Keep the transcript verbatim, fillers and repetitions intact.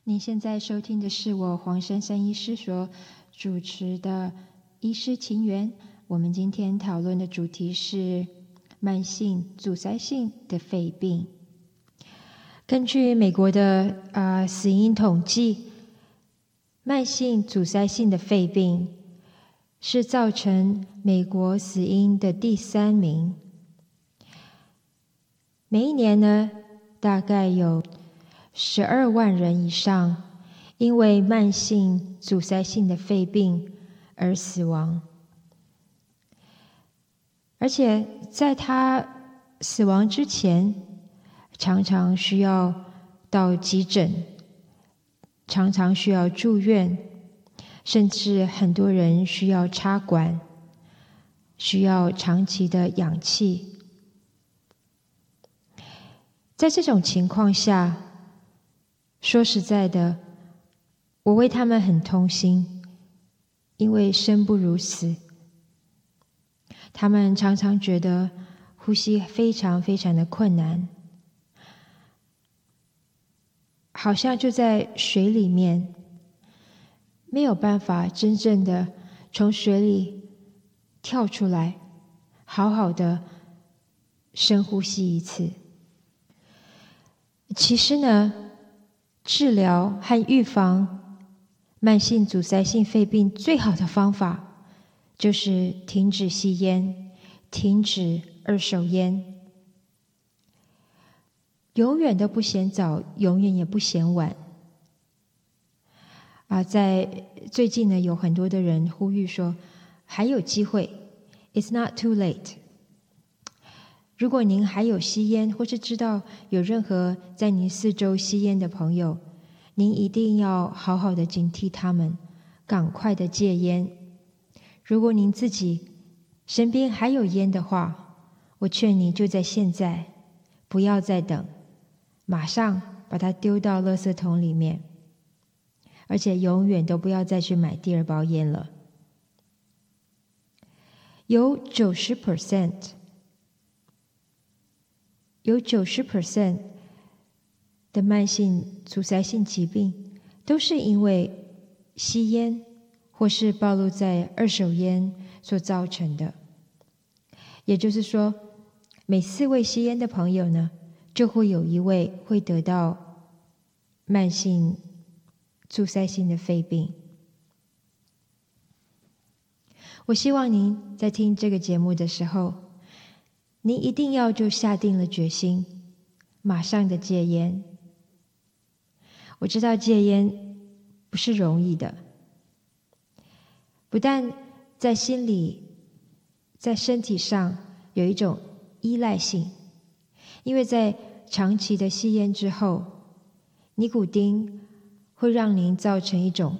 您现在收听的是我黄珊珊医师所主持的医师情缘。我们今天讨论的主题是慢性阻塞性的肺病。根据美国的、呃、死因统计，慢性阻塞性的肺病是造成美国死因的第三名。每一年呢，大概有十二万人以上因为慢性阻塞性的肺病而死亡，而且在他死亡之前，常常需要到急诊，常常需要住院，甚至很多人需要插管，需要长期的氧气。在这种情况下，说实在的，我为他们很痛心，因为生不如死。他们常常觉得呼吸非常非常的困难，好像就在水里面，没有办法真正的从水里跳出来，好好的深呼吸一次。其实呢，治疗和预防慢性阻塞性肺病最好的方法就是停止吸烟，停止二手烟。永远都不嫌早，永远也不嫌晚。啊，在最近呢，有很多的人呼吁说，还有机会 ，It's not too late。如果您还有吸烟，或是知道有任何在您四周吸烟的朋友，您一定要好好的警惕他们，赶快的戒烟。如果您自己身边还有烟的话，我劝你就在现在，不要再等，马上把它丢到垃圾桶里面，而且永远都不要再去买第二包烟了。有 百分之九十 有 百分之九十 的慢性阻塞性疾病都是因为吸烟或是暴露在二手烟所造成的。也就是说，每四位吸烟的朋友呢，就会有一位会得到慢性阻塞性的肺病。我希望您在听这个节目的时候，您一定要就下定了决心，马上的戒烟。我知道戒烟不是容易的，不但在心里，在身体上有一种依赖性，因为在长期的吸烟之后，尼古丁会让您造成一种